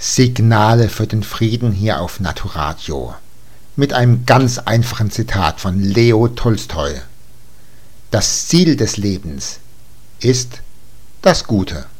Signale für den Frieden hier auf Naturadio mit einem ganz einfachen Zitat von Leo Tolstoi. Das Ziel des Lebens ist das Gute.